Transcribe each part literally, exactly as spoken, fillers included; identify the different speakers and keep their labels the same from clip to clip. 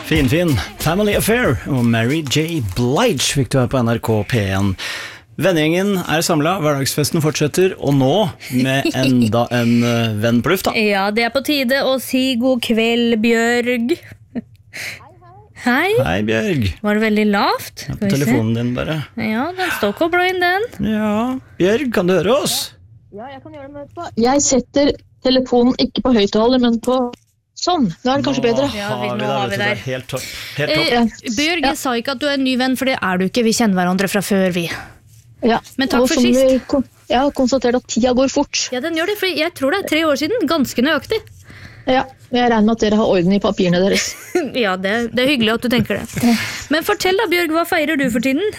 Speaker 1: Fin, fin. Family Affair og Mary J. Blige fikk du her på N R K P en. Vennegjengen er samlet, hverdagsfesten fortsetter, og nå med enda en uh, venn på lufta.
Speaker 2: Ja, det er på tide å si god kveld, Bjørg. Hei.
Speaker 1: Hei, Bjørg.
Speaker 2: Var det veldig lavt?
Speaker 1: Ja, på telefonen din bare.
Speaker 2: Ja, den står koblet inn den.
Speaker 1: Ja, Bjørg, kan du høre oss?
Speaker 3: Ja, jeg kan gjøre det med etterpå. Jeg setter telefonen ikke på høyttaler, men på sånn. Da er det kanskje bedre.
Speaker 2: Ja, vi,
Speaker 1: Nå
Speaker 2: nå har vi
Speaker 1: det,
Speaker 2: der.
Speaker 1: Helt topp. Helt topp.
Speaker 2: Eh, Bjørg, jeg sa ikke at du er en ny venn, for det er du ikke. Vi kjenner hverandre fra før, vi.
Speaker 3: Ja.
Speaker 2: Men takk
Speaker 3: og
Speaker 2: for
Speaker 3: som
Speaker 2: sist.
Speaker 3: vi kon- Jeg har konstatert at tida går fort.
Speaker 2: Ja, den gjør det, for jeg tror det er tre år siden. Ganske nøyaktig.
Speaker 3: Ja, jeg regner med at dere har orden i papirene deres.
Speaker 2: Ja, det, det er hyggelig at du tenker det. Men fortell da, Bjørg, hva feirer du for tiden?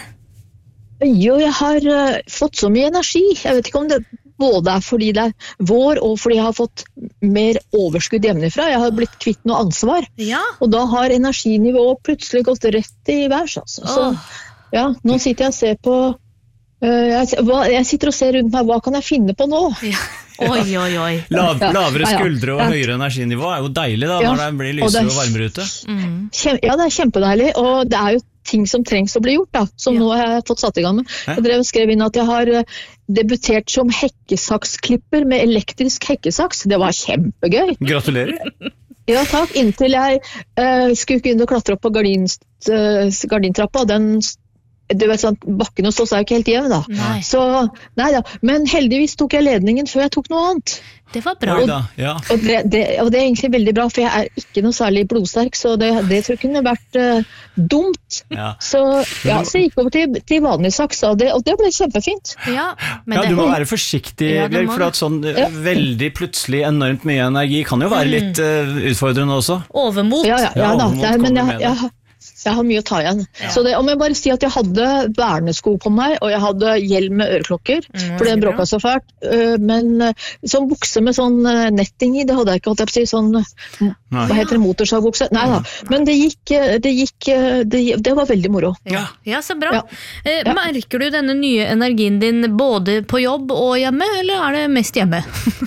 Speaker 3: Jo, jeg har uh, fått så mye energi. Jeg vet ikke om det både er fordi det er vår, og fordi jeg har fått mer overskudd hjemmefra. Jeg har blitt kvitt noe ansvar.
Speaker 2: Ja.
Speaker 3: Og da har energinivået plutselig gått rett i værs. Altså. Så
Speaker 2: Åh.
Speaker 3: ja, nå sitter jeg og ser på uh, jeg, hva, jeg sitter og ser rundt meg, hva kan jeg finne på nå?
Speaker 2: Ja. Oi, oi, oi.
Speaker 1: Lav,
Speaker 3: Ja,
Speaker 1: lavere
Speaker 3: ja, ja.
Speaker 1: skuldre og
Speaker 3: Ja.
Speaker 1: høyere energinivå er jo deilig da,
Speaker 3: Ja.
Speaker 1: når det blir
Speaker 3: Og det
Speaker 1: lysere
Speaker 3: er-
Speaker 1: og varmere ute.
Speaker 2: Mm.
Speaker 3: Kjem, ja, det er kjempedeilig, og det er jo ting som trengs å bli gjort, da, som
Speaker 2: Ja.
Speaker 3: nå har jeg fått satt i gang med.
Speaker 1: Hæ?
Speaker 3: Jeg drev og skrev inn at jeg har eh, debutert som hekkesakskklipper med elektrisk hekkesaks. Det var kjempegøy.
Speaker 1: Gratulerer.
Speaker 3: Ja, takk. Inntil jeg uh, skulle begynne å klatre opp på gardinst, uh, gardintrappa, og den du vet sånn, bakken hos oss er jo ikke helt jevn da.
Speaker 2: Nei.
Speaker 3: Så, nei da. Men heldigvis tok jeg ledningen før jeg tok noe annet.
Speaker 2: Det var bra.
Speaker 1: Oi da, ja.
Speaker 3: Og det, det, og det er egentlig veldig bra, for jeg er ikke noe særlig blodsterk, så det, det tror jeg kunne vært uh, dumt.
Speaker 1: Ja.
Speaker 3: Så, ja, så jeg gikk over til, til vanlig saks, og det, og det ble kjempefint.
Speaker 2: Ja, men
Speaker 1: Ja,
Speaker 2: det,
Speaker 1: du må være forsiktig,
Speaker 2: Ja, du
Speaker 1: Bjørg,
Speaker 2: må
Speaker 1: for
Speaker 2: det.
Speaker 1: at sånn eh,
Speaker 3: Ja.
Speaker 1: veldig plutselig enormt mye energi kan jo være litt eh, utfordrende også.
Speaker 2: overmot.
Speaker 3: Ja, ja, ja,
Speaker 1: Ja,
Speaker 3: da.
Speaker 1: overmot
Speaker 3: Det er- men
Speaker 1: kommer
Speaker 3: jeg,
Speaker 1: med det.
Speaker 3: jeg, jeg har mye å ta igjen. Så det, om jeg bare sier at jeg hadde vernesko på meg, og jeg hadde hjelm med øreklokker,
Speaker 2: Mm,
Speaker 3: for den
Speaker 2: så bra.
Speaker 3: bråka så fælt. øh, Men øh, sånn bukse med sånn øh, netting i, det hadde jeg ikke, holdt jeg på å si, sånn, øh,
Speaker 1: Nei.
Speaker 3: hva heter det, motorsavbukse? Nei da, men det gikk, øh, det gikk, øh, det, det var veldig moro.
Speaker 1: Ja.
Speaker 2: Ja, så bra.
Speaker 3: Ja.
Speaker 2: Eh,
Speaker 3: Ja.
Speaker 2: Merker du denne nye energien din både på jobb og hjemme, eller er det mest hjemme?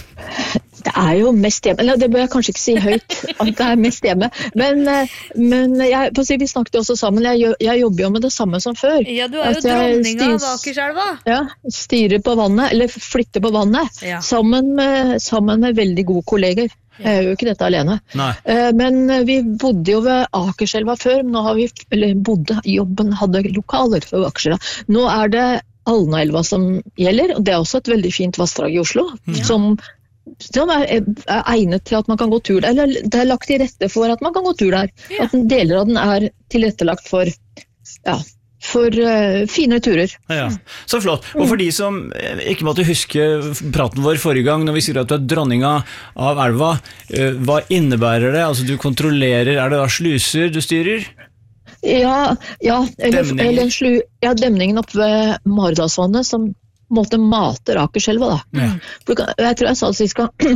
Speaker 3: Det er jo mest hjemme, eller det bør jeg kanskje ikke si høyt, at det er mest hjemme. Men, øh, men jeg, på å si, vi snakket jo også sammen, jeg, gjør- jeg jobber jo med det samme som før.
Speaker 2: Ja, du
Speaker 3: er jo dronninga av
Speaker 2: Akerselva.
Speaker 3: Ja, styre på vannet, eller flytte på vannet,
Speaker 2: Ja.
Speaker 3: sammen, med, sammen med veldig gode kolleger. Jeg gjør jo ikke dette alene.
Speaker 1: Nei.
Speaker 3: Eh, Men vi bodde jo ved Akerselva før, men nå har vi, eller bodde, jobben hadde lokaler ved Akerselva. Nå er det Alnaelva som gjelder, og det er også et veldig fint vassdrag i Oslo, som, som er, er egnet til at man kan gå tur der, eller det er lagt til rette for at man kan gå tur der.
Speaker 2: Ja.
Speaker 3: At en deler av den er tilrettelagt for, ja, for eh, fine turer.
Speaker 1: Ja, så flott. Og for de som eh, ikke måtte huske praten vår forrige gang, når vi sier at du er dronninga av elva, eh, hva innebærer det? Altså du kontrollerer, er det da sluser du styrer?
Speaker 3: Ja, ja, eller,
Speaker 1: Demninger.
Speaker 3: eller en slu, ja, demningen opp ved Maridalsvannet som på en måte mater Akerselva da.
Speaker 1: Ja.
Speaker 3: For du kan- Jeg tror jeg sa det sist gang,